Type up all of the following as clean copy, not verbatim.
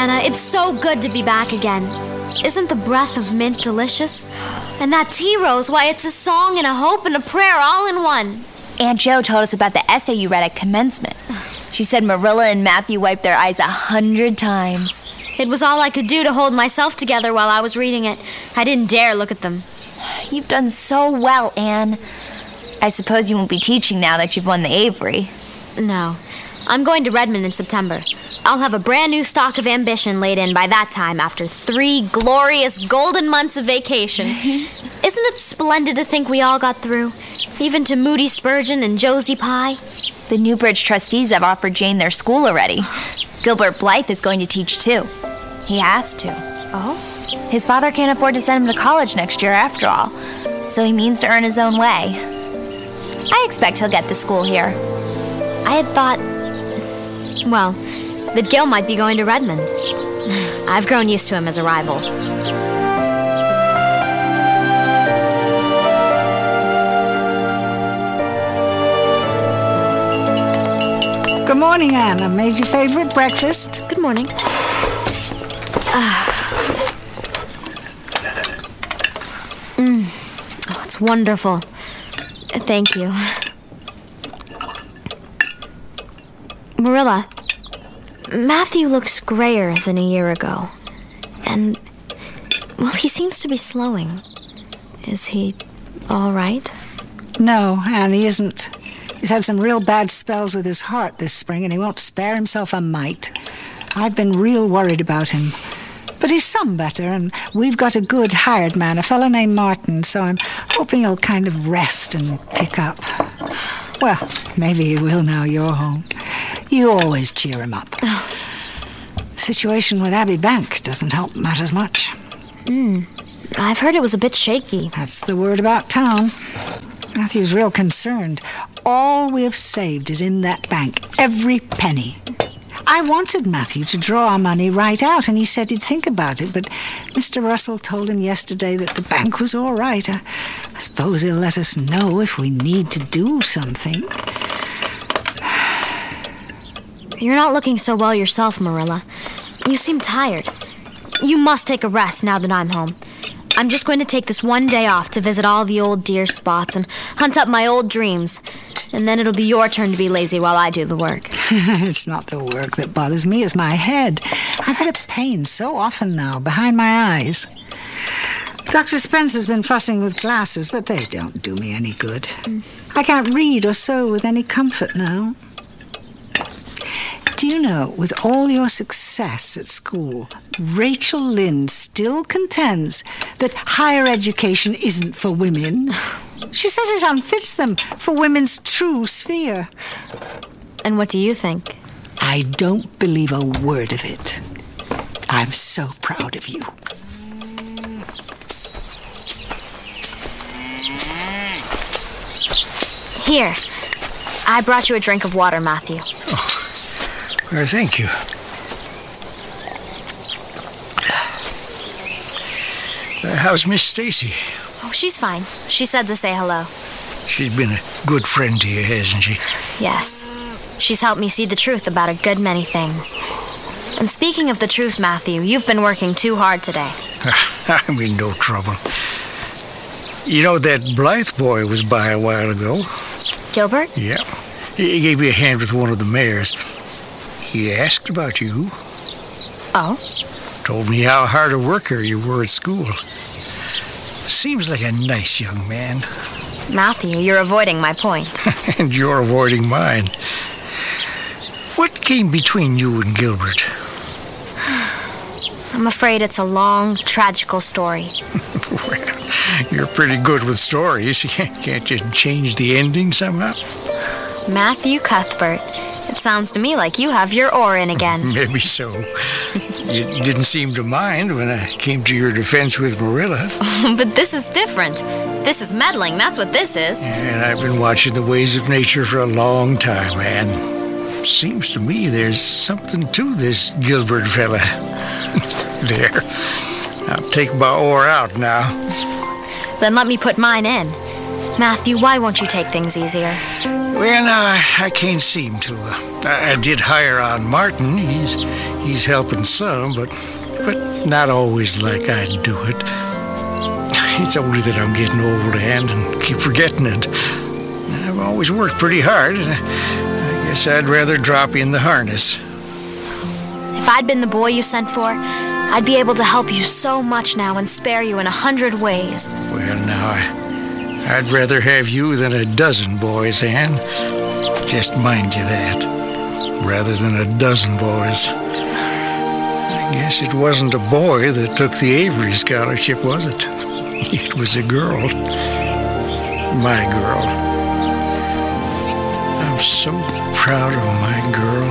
Anna. It's so good to be back again. Isn't the breath of mint delicious? And that tea rose, why, it's a song and a hope and a prayer all in one. Aunt Jo told us about the essay you read at commencement. She said Marilla and Matthew wiped their eyes 100 times. It was all I could do to hold myself together while I was reading it. I didn't dare look at them. You've done so well, Anne. I suppose you won't be teaching now that you've won the Avery. No. I'm going to Redmond in September. I'll have a brand new stock of ambition laid in by that time after 3 glorious golden months of vacation. Isn't it splendid to think we all got through? Even to Moody Spurgeon and Josie Pye. The Newbridge trustees have offered Jane their school already. Gilbert Blythe is going to teach too. He has to. Oh? His father can't afford to send him to college next year after all, so he means to earn his own way. I expect he'll get the school here. I had thought, well, that Gil might be going to Redmond. I've grown used to him as a rival. Good morning, Anne. I made your favorite breakfast. Good morning. Oh, it's wonderful. Thank you. Marilla, Matthew looks grayer than a year ago. And, well, he seems to be slowing. Is he all right? No, Anne, he isn't. He's had some real bad spells with his heart this spring, and he won't spare himself a mite. I've been real worried about him. But he's some better, and we've got a good hired man, a fellow named Martin, so I'm hoping he'll kind of rest and pick up. Well, maybe he will now you're home. You always cheer him up. The situation with Abbey Bank doesn't help matters much. I've heard it was a bit shaky. That's the word about town. Matthew's real concerned. All we have saved is in that bank, every penny. I wanted Matthew to draw our money right out, and he said he'd think about it, but Mr. Russell told him yesterday that the bank was all right. I suppose he'll let us know if we need to do something. You're not looking so well yourself, Marilla. You seem tired. You must take a rest now that I'm home. I'm just going to take this one day off to visit all the old dear spots and hunt up my old dreams. And then it'll be your turn to be lazy while I do the work. It's not the work that bothers me, it's my head. I've had a pain so often now, behind my eyes. Dr. Spencer's been fussing with glasses, but they don't do me any good. I can't read or sew with any comfort now. Do you know, with all your success at school, Rachel Lynde still contends that higher education isn't for women? She says it unfits them for women's true sphere. And what do you think? I don't believe a word of it. I'm so proud of you. Here, I brought you a drink of water, Matthew. Well, thank you. How's Miss Stacy? Oh, she's fine. She said to say hello. She's been a good friend to you, hasn't she? Yes. She's helped me see the truth about a good many things. And speaking of the truth, Matthew, you've been working too hard today. I'm in no trouble. You know, that Blythe boy was by a while ago. Gilbert? Yeah. He gave me a hand with one of the mares. He asked about you. Oh? Told me how hard a worker you were at school. Seems like a nice young man. Matthew, you're avoiding my point. And you're avoiding mine. What came between you and Gilbert? I'm afraid it's a long, tragical story. Well, you're pretty good with stories. Can't you change the ending somehow? Matthew Cuthbert. It sounds to me like you have your oar in again. Maybe so. You didn't seem to mind when I came to your defense with Marilla. But this is different. This is meddling, that's what this is. And I've been watching the ways of nature for a long time, Anne. Seems to me there's something to this Gilbert fella. There. I'll take my oar out now. Then let me put mine in. Matthew, why won't you take things easier? Well, now, I can't seem to. I did hire on Martin. He's helping some, but not always like I'd do it. It's only that I'm getting old and keep forgetting it. I've always worked pretty hard, and I guess I'd rather drop in the harness. If I'd been the boy you sent for, I'd be able to help you so much now and spare you in 100 ways. Well, now, I'd rather have you than a dozen boys, Anne. Just mind you that. Rather than a dozen boys. I guess it wasn't a boy that took the Avery scholarship, was it? It was a girl. My girl. I'm so proud of my girl.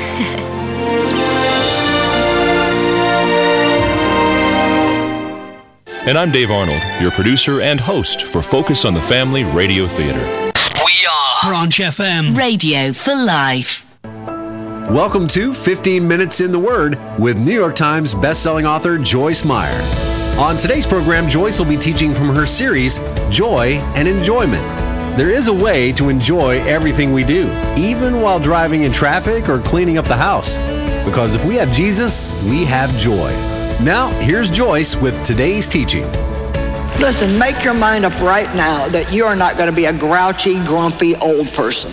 And I'm Dave Arnold, your producer and host for Focus on the Family Radio Theater. We are Branch FM. Radio for life. Welcome to 15 Minutes in the Word with New York Times bestselling author Joyce Meyer. On today's program, Joyce will be teaching from her series, Joy and Enjoyment. There is a way to enjoy everything we do, even while driving in traffic or cleaning up the house. Because if we have Jesus, we have joy. Now, here's Joyce with today's teaching. Listen, make your mind up right now that you are not going to be a grouchy, grumpy old person.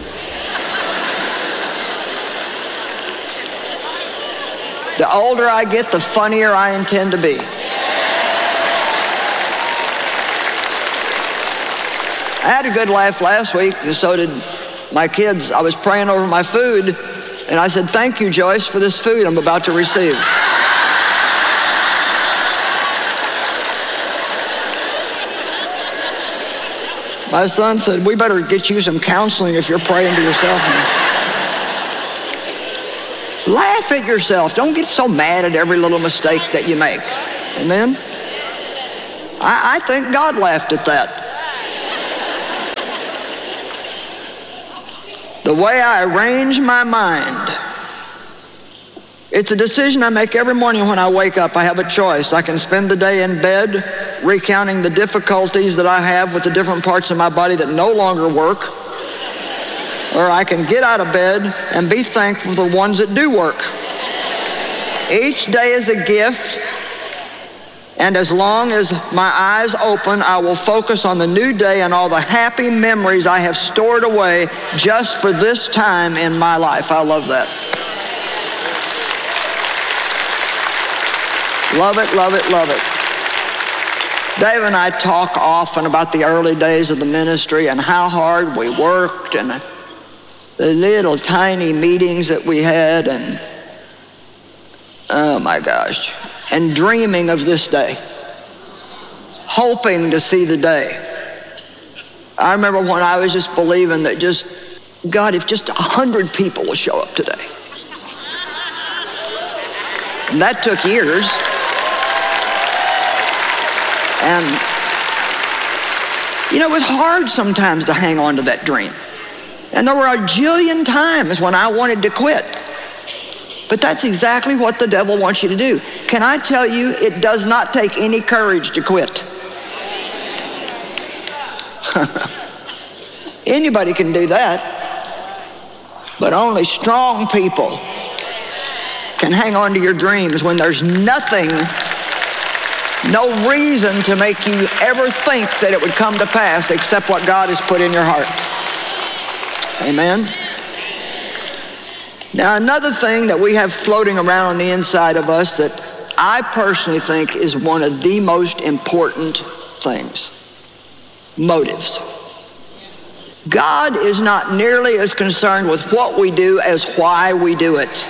The older I get, the funnier I intend to be. I had a good laugh last week, and so did my kids. I was praying over my food, and I said, "Thank you, Joyce, for this food I'm about to receive." My son said, "We better get you some counseling if you're praying to yourself now." Laugh at yourself. Don't get so mad at every little mistake that you make. Amen? I think God laughed at that. The way I arrange my mind, it's a decision I make every morning when I wake up. I have a choice. I can spend the day in bed recounting the difficulties that I have with the different parts of my body that no longer work, or I can get out of bed and be thankful for the ones that do work. Each day is a gift, and as long as my eyes open, I will focus on the new day and all the happy memories I have stored away just for this time in my life. I love that. Love it, love it, love it. Dave and I talk often about the early days of the ministry and how hard we worked and the little tiny meetings that we had, and oh my gosh, and dreaming of this day, hoping to see the day. I remember when I was just believing that God, if just 100 people will show up today. And that took years. And, it was hard sometimes to hang on to that dream. And there were a jillion times when I wanted to quit. But that's exactly what the devil wants you to do. Can I tell you, it does not take any courage to quit. Anybody can do that. But only strong people can hang on to your dreams when there's nothing, no reason to make you ever think that it would come to pass except what God has put in your heart. Amen? Now, another thing that we have floating around on the inside of us that I personally think is one of the most important things: motives. God is not nearly as concerned with what we do as why we do it.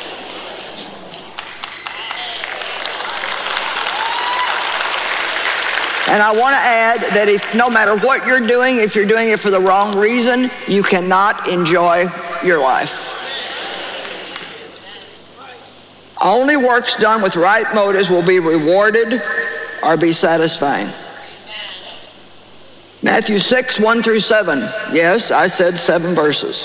And I want to add that no matter what you're doing, if you're doing it for the wrong reason, you cannot enjoy your life. Only works done with right motives will be rewarded or be satisfying. Matthew 6, 1 through 7. Yes, I said 7 verses.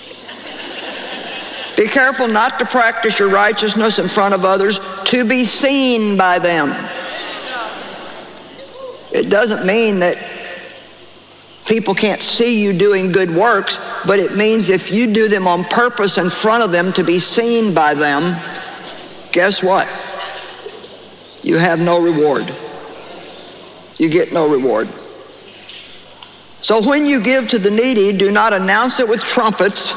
Be careful not to practice your righteousness in front of others to be seen by them. It doesn't mean that People can't see you doing good works, but it means if you do them on purpose in front of them to be seen by them, guess what? You have no reward. You get no reward. So when you give to the needy, do not announce it with trumpets,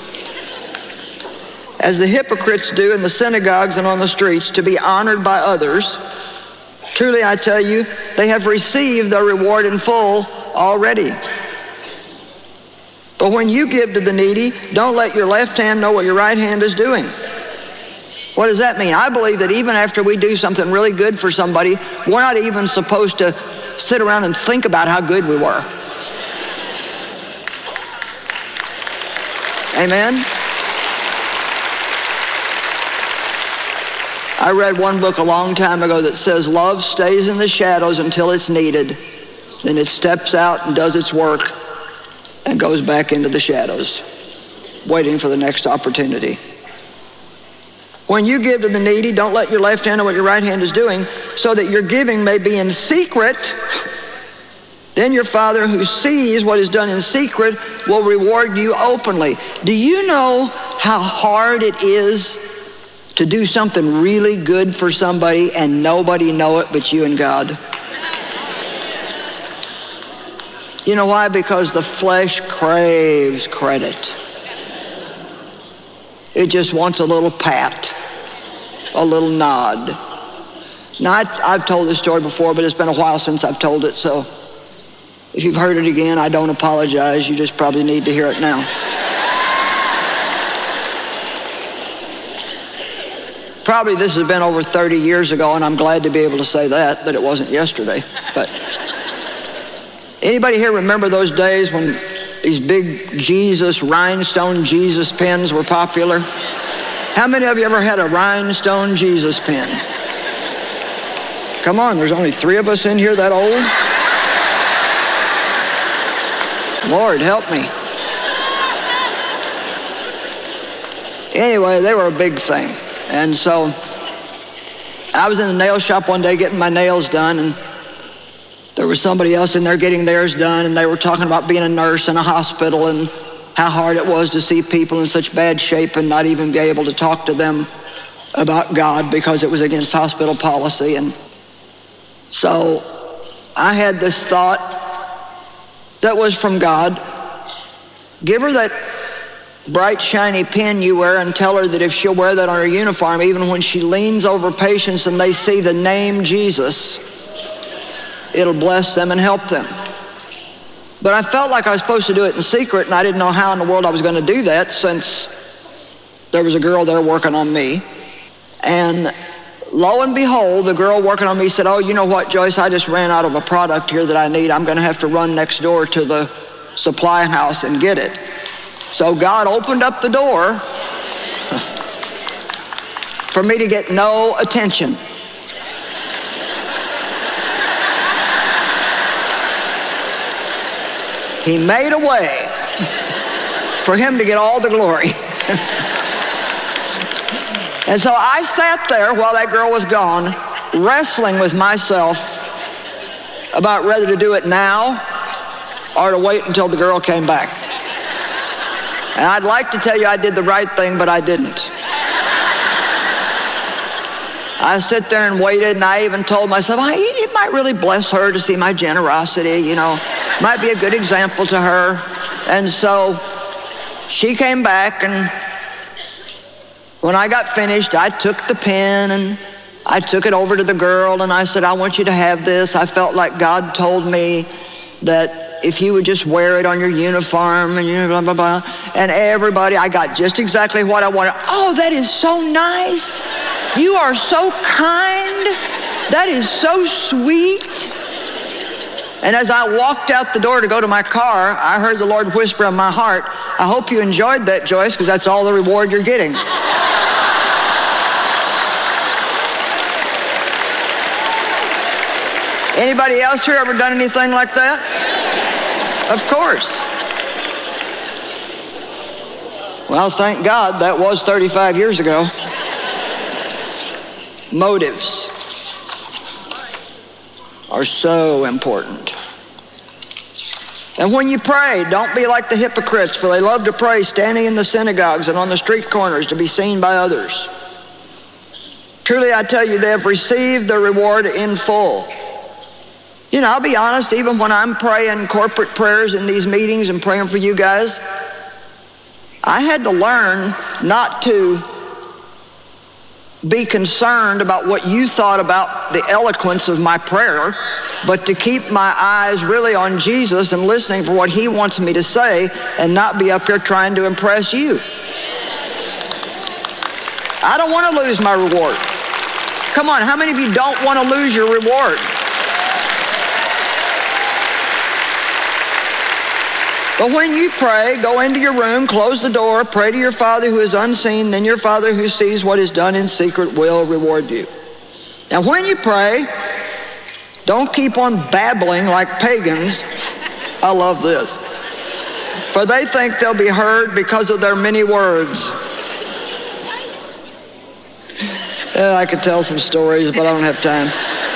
as the hypocrites do in the synagogues and on the streets, to be honored by others. Truly, I tell you, they have received their reward in full already. But when you give to the needy, don't let your left hand know what your right hand is doing. What does that mean? I believe that even after we do something really good for somebody, we're not even supposed to sit around and think about how good we were. Amen? I read one book a long time ago that says love stays in the shadows until it's needed. Then it steps out and does its work and goes back into the shadows, waiting for the next opportunity. When you give to the needy, don't let your left hand know what your right hand is doing, so that your giving may be in secret. Then your Father who sees what is done in secret will reward you openly. Do you know how hard it is to do something really good for somebody and nobody know it but you and God? You know why? Because the flesh craves credit. It just wants a little pat, a little nod. Now, I've told this story before, but it's been a while since I've told it, so if you've heard it again, I don't apologize. You just probably need to hear it now. Probably this has been over 30 years ago, and I'm glad to be able to say that it wasn't yesterday. But anybody here remember those days when these big Jesus, rhinestone Jesus pens were popular? How many of you ever had a rhinestone Jesus pen? Come on, there's only 3 of us in here that old. Lord, help me. Anyway, they were a big thing. And so I was in the nail shop one day getting my nails done, and there was somebody else in there getting theirs done, and they were talking about being a nurse in a hospital and how hard it was to see people in such bad shape and not even be able to talk to them about God because it was against hospital policy. And so I had this thought that was from God. Give her that bright, shiny pin you wear and tell her that if she'll wear that on her uniform, even when she leans over patients and they see the name Jesus, it'll bless them and help them. But I felt like I was supposed to do it in secret, and I didn't know how in the world I was going to do that, since there was a girl there working on me. And lo and behold, the girl working on me said, "Oh, you know what, Joyce, I just ran out of a product here that I need. I'm going to have to run next door to the supply house and get it." So God opened up the door for me to get no attention. He made a way for him to get all the glory. And so I sat there while that girl was gone, wrestling with myself about whether to do it now or to wait until the girl came back. And I'd like to tell you I did the right thing, but I didn't. I sit there and waited, and I even told myself, it might really bless her to see my generosity, you know. Might be a good example to her. And so she came back, and when I got finished, I took the pen and I took it over to the girl, and I said, "I want you to have this. I felt like God told me that if you would just wear it on your uniform," and blah, blah, blah. And everybody, I got just exactly what I wanted. "Oh, that is so nice. You are so kind. That is so sweet." And as I walked out the door to go to my car, I heard the Lord whisper in my heart, "I hope you enjoyed that, Joyce, because that's all the reward you're getting." Anybody else here ever done anything like that? Of course. Well, thank God that was 35 years ago. Motives are so important. And when you pray, don't be like the hypocrites, for they love to pray standing in the synagogues and on the street corners to be seen by others. Truly, I tell you, they have received their reward in full. You know, I'll be honest, even when I'm praying corporate prayers in these meetings and praying for you guys, I had to learn not to be concerned about what you thought about the eloquence of my prayer, but to keep my eyes really on Jesus and listening for what he wants me to say and not be up here trying to impress you. I don't want to lose my reward. Come on, how many of you don't want to lose your reward? But when you pray, go into your room, close the door, pray to your Father who is unseen, then your Father who sees what is done in secret will reward you. Now when you pray, don't keep on babbling like pagans. I love this. For they think they'll be heard because of their many words. I could tell some stories, but I don't have time.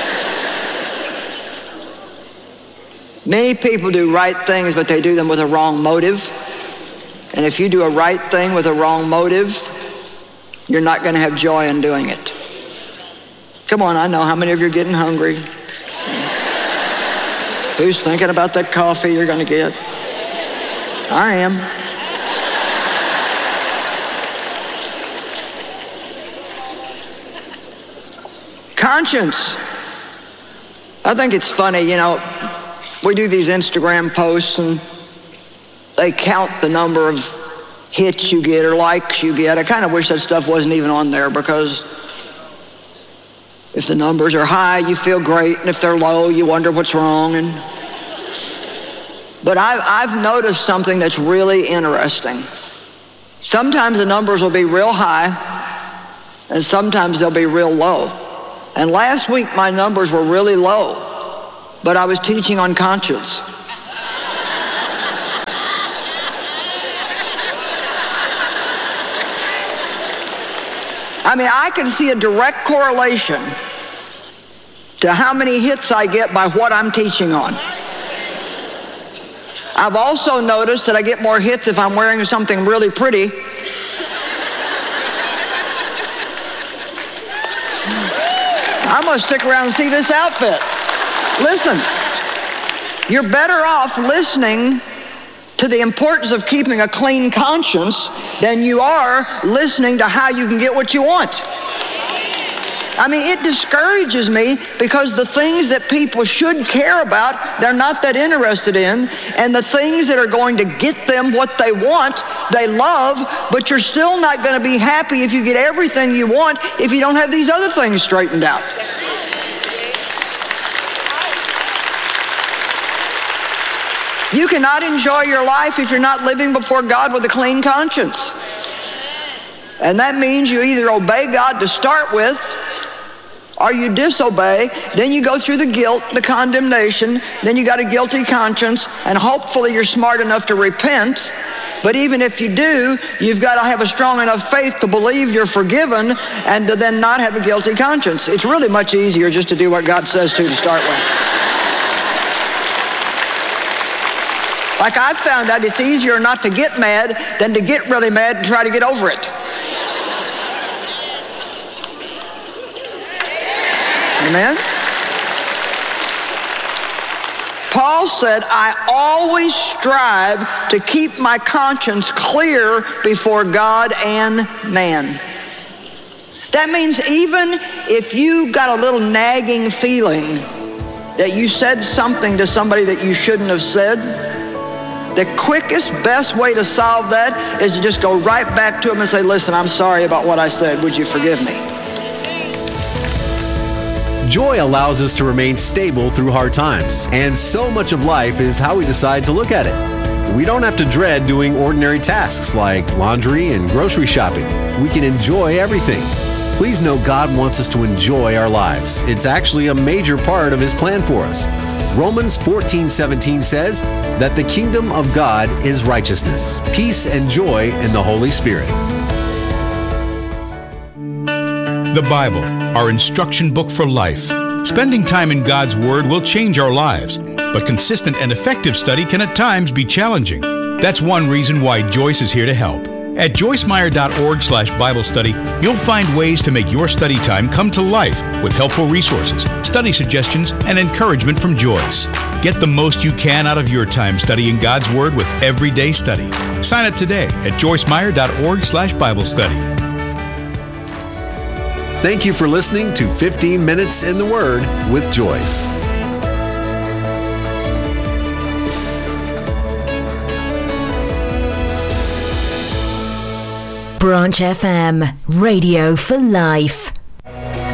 Many people do right things, but they do them with a wrong motive. And if you do a right thing with a wrong motive, you're not going to have joy in doing it. Come on, I know how many of you are getting hungry. Who's thinking about that coffee you're going to get? I am. Conscience. I think it's funny, you know, we do these Instagram posts and they count the number of hits you get or likes you get. I kind of wish that stuff wasn't even on there, because if the numbers are high, you feel great, and if they're low, you wonder what's wrong. But I've noticed something that's really interesting. Sometimes the numbers will be real high, and sometimes they'll be real low. And last week my numbers were really low, but I was teaching on conscience. I mean, I can see a direct correlation to how many hits I get by what I'm teaching on. I've also noticed that I get more hits if I'm wearing something really pretty. I'm gonna stick around and see this outfit. Listen, you're better off listening to the importance of keeping a clean conscience than you are listening to how you can get what you want. I mean, it discourages me because the things that people should care about, they're not that interested in, and the things that are going to get them what they want, they love, but you're still not going to be happy if you get everything you want if you don't have these other things straightened out. You cannot enjoy your life if you're not living before God with a clean conscience. And that means you either obey God to start with, or you disobey, then you go through the guilt, the condemnation, then you got a guilty conscience, and hopefully you're smart enough to repent. But even if you do, you've got to have a strong enough faith to believe you're forgiven and to then not have a guilty conscience. It's really much easier just to do what God says to start with. Like I've found out it's easier not to get mad than to get really mad and try to get over it. Amen? Paul said, I always strive to keep my conscience clear before God and man. That means even if you got a little nagging feeling that you said something to somebody that you shouldn't have said, the quickest, best way to solve that is to just go right back to them and say, listen, I'm sorry about what I said. Would you forgive me? Joy allows us to remain stable through hard times, and so much of life is how we decide to look at it. We don't have to dread doing ordinary tasks like laundry and grocery shopping. We can enjoy everything. Please know God wants us to enjoy our lives. It's actually a major part of His plan for us. Romans 14:17 says that the kingdom of God is righteousness, peace, and joy in the Holy Spirit. The Bible, our instruction book for life. Spending time in God's Word will change our lives. but consistent and effective study can at times be challenging. That's one reason why Joyce is here to help. At joycemeyer.org/Bible study, you'll find ways to make your study time come to life with helpful resources, study suggestions, and encouragement from Joyce. Get the most you can out of your time studying God's Word with Everyday Study. Sign up today at joycemeyer.org/Bible study. Thank you for listening to 15 Minutes in the Word with Joyce. Branch FM, Radio for Life.